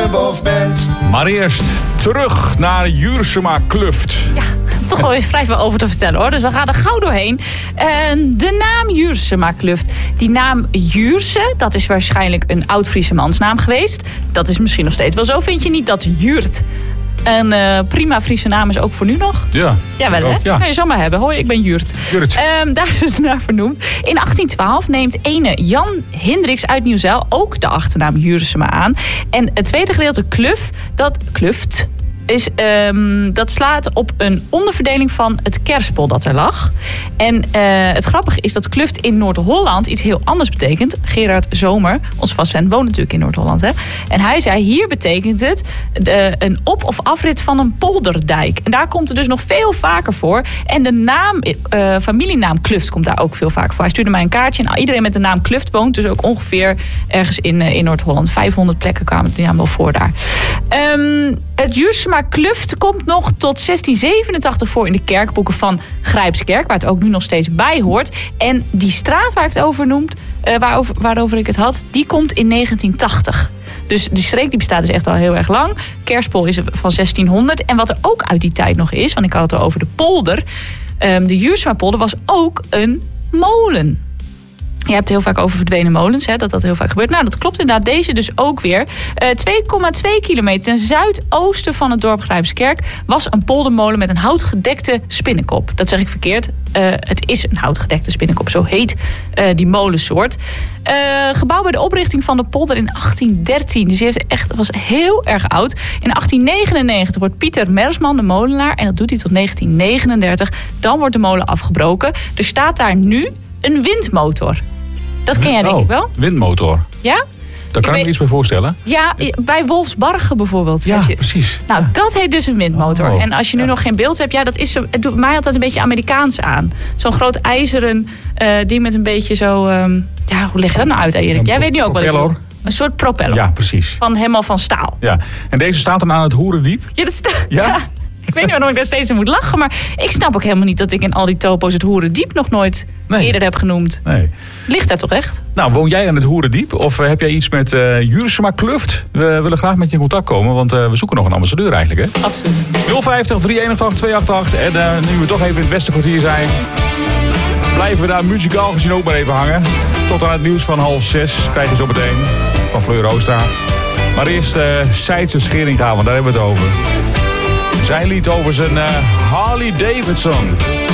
of bent. Maar eerst terug naar Juursema Kluft. Ja, toch wel weer vrij veel over te vertellen hoor. Dus we gaan er gauw doorheen. De naam Juursema Kluft. Die naam Juurse, dat is waarschijnlijk een oud-Friese mansnaam geweest. Dat is misschien nog steeds wel zo. Vind je niet dat Juurt een prima Friese naam is ook voor nu nog? Ja. Jawel, hè? Ja. Kan je zomaar hebben. Hoi, ik ben Jurt. Daar is het naar vernoemd. In 1812 neemt ene Jan Hendricks uit Nieuw-Zijl ook de achternaam Juursema aan. En het tweede gedeelte Kluft dat slaat op een onderverdeling van het kerspel dat er lag. En het grappige is dat Kluft in Noord-Holland iets heel anders betekent. Gerard Zomer, onze vastfan, woont natuurlijk in Noord-Holland. Hè? En hij zei, hier betekent het een op- of afrit van een polderdijk. En daar komt het dus nog veel vaker voor. En de familienaam Kluft komt daar ook veel vaker voor. Hij stuurde mij een kaartje en iedereen met de naam Kluft woont dus ook ongeveer ergens in Noord-Holland. 500 plekken kwamen die naam wel voor daar. Het Juursema Kluft komt nog tot 1687 voor in de kerkboeken van Grijpskerk, waar het ook nu nog steeds bij hoort. En die straat waar ik het over noemt, waarover ik het had, die komt in 1980. Dus die streek die bestaat dus echt al heel erg lang. Kerspel is van 1600. En wat er ook uit die tijd nog is, want ik had het al over de polder. De Juursema polder was ook een molen. Je hebt het heel vaak over verdwenen molens, hè, dat heel vaak gebeurt. Nou, dat klopt inderdaad. Deze dus ook weer. 2,2 kilometer ten zuidoosten van het dorp Grijpskerk was een poldermolen met een houtgedekte spinnenkop. Dat zeg ik verkeerd. Het is een houtgedekte spinnenkop. Zo heet die molensoort. Gebouwd bij de oprichting van de polder in 1813. Dus die was heel erg oud. In 1899 wordt Pieter Mersman de molenaar. En dat doet hij tot 1939. Dan wordt de molen afgebroken. Er staat daar nu een windmotor. Dat ken jij denk ik wel. Windmotor. Ja? Daar kan ik me iets bij voorstellen. Ja, bij Wolfsbarge bijvoorbeeld. Ja, precies. Nou, dat heet dus een windmotor. En als je nu nog geen beeld hebt, ja, dat is zo, het doet mij altijd een beetje Amerikaans aan. Zo'n groot ijzeren ding met een beetje zo. Hoe leg je dat nou uit, Erik? Jij weet nu ook propeller. Wel. Een soort propeller. Ja, precies. Helemaal van staal. Ja. En deze staat dan aan het Hoerendiep? Ja, dat staat. Ja? Ik weet niet waarom ik daar steeds in moet lachen, maar ik snap ook helemaal niet dat ik in al die topo's het Hoerendiep nog nooit eerder heb genoemd. Nee. Ligt daar toch echt? Nou, woon jij aan het Hoerendiep? Of heb jij iets met Juursema Kluft? We willen graag met je in contact komen, want we zoeken nog een ambassadeur eigenlijk, hè? Absoluut. 050 381 288. En nu we toch even in het Westerkwartier zijn, blijven we daar muzikaal gezien ook maar even hangen. Tot aan het nieuws van 5:30 krijg je zo meteen van Fleur Oostra. Maar eerst Seidse Scheringa, want daar hebben we het over. Zij liet over zijn Harley Davidson.